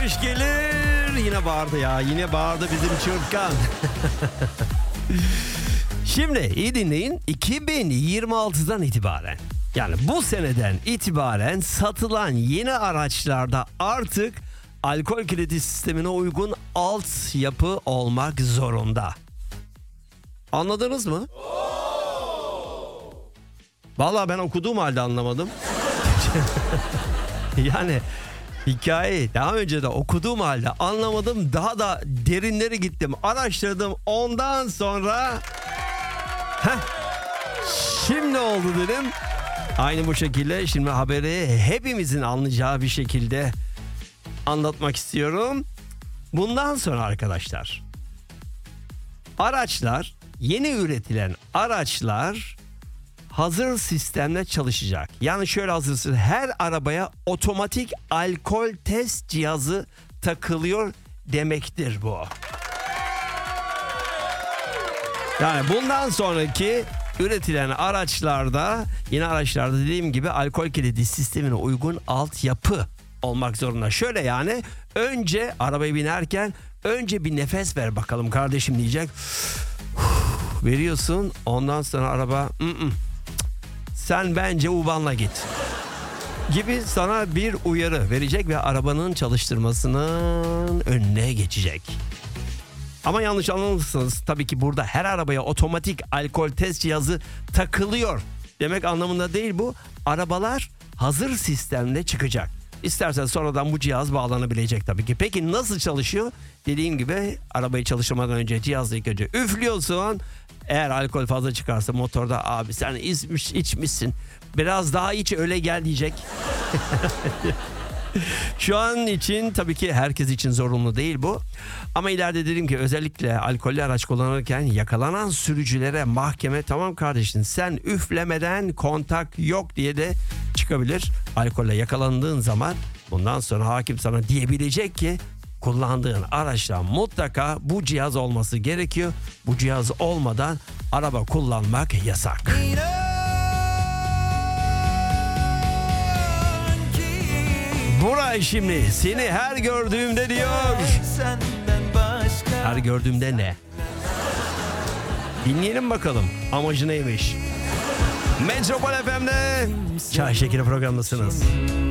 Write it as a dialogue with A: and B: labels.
A: kış gelir. Yine bağırdı ya. Yine bağırdı bizim çırtkan. Şimdi iyi dinleyin. 2026'dan itibaren, yani bu seneden itibaren satılan yeni araçlarda artık alkol kredi sistemine uygun altyapı olmak zorunda. Anladınız mı? Vallahi ben okuduğum halde anlamadım. Yani hikayeyi daha önce de okuduğum halde anlamadım. Daha da derinleri gittim, araştırdım. Ondan sonra şimdi oldu dedim. Aynı bu şekilde şimdi haberi hepimizin anlayacağı bir şekilde anlatmak istiyorum. Bundan sonra arkadaşlar, araçlar, yeni üretilen araçlar hazır sistemle çalışacak. Yani şöyle hazırsın, her arabaya otomatik alkol test cihazı takılıyor demektir bu. Yani bundan sonraki üretilen araçlarda, yeni araçlarda dediğim gibi alkol kredi sistemine uygun altyapı olmak zorunda. Şöyle yani, önce arabaya binerken önce bir nefes ver bakalım kardeşim diyecek. Veriyorsun, ondan sonra araba sen bence U-Bahn'la git gibi sana bir uyarı verecek ve arabanın çalıştırmasının önüne geçecek. Ama yanlış anlamışsınız, tabii ki burada her arabaya otomatik alkol test cihazı takılıyor demek anlamında değil bu. Arabalar hazır sistemle çıkacak. İstersen sonradan bu cihaz bağlanabilecek tabii ki. Peki nasıl çalışıyor? Dediğim gibi arabayı çalıştırmadan önce cihazla ilk önce üflüyorsun. Eğer alkol fazla çıkarsa motorda, abi sen içmişsin, biraz daha iç öyle gel diyecek. Şu an için tabii ki herkes için zorunlu değil bu. Ama ileride dedim ki özellikle alkollü araç kullanırken yakalanan sürücülere mahkeme tamam kardeşim sen üflemeden kontak yok diye de çıkabilir. Alkolle yakalandığın zaman bundan sonra hakim sana diyebilecek ki kullandığın araçta mutlaka bu cihaz olması gerekiyor. Bu cihaz olmadan araba kullanmak yasak. Buray şimdi seni her gördüğümde diyor. Her gördüğümde ne? Dinleyelim bakalım amacı neymiş. Metropol FM'de Çay Şekeri programındasınız.